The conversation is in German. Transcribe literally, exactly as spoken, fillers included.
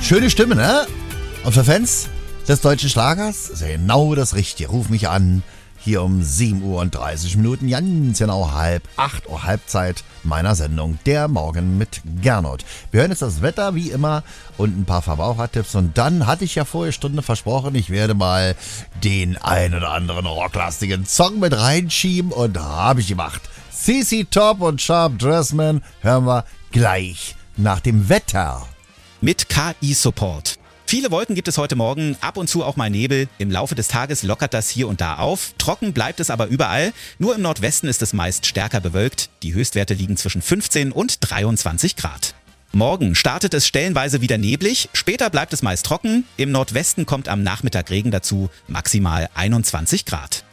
Schöne Stimme, ne? Und für Fans des deutschen Schlagers ist ja genau das Richtige. Ruf mich an, hier um sieben Uhr und dreißig Minuten, ganz genau halb acht Uhr Halbzeit meiner Sendung Der Morgen mit Gernot. Wir hören jetzt das Wetter wie immer und ein paar Verbrauchertipps und dann hatte ich ja vorher Stunde versprochen, ich werde mal den ein oder anderen rocklastigen Song mit reinschieben und habe ich gemacht. C C Top und Sharp Dressman hören wir gleich nach dem Wetter. Mit K I-Support. Viele Wolken gibt es heute Morgen, ab und zu auch mal Nebel. Im Laufe des Tages lockert das hier und da auf. Trocken bleibt es aber überall. Nur im Nordwesten ist es meist stärker bewölkt. Die Höchstwerte liegen zwischen fünfzehn und dreiundzwanzig Grad. Morgen startet es stellenweise wieder neblig. Später bleibt es meist trocken. Im Nordwesten kommt am Nachmittag Regen dazu, maximal einundzwanzig Grad.